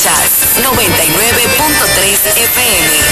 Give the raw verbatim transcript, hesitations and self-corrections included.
Escuchas noventa y nueve punto tres F M.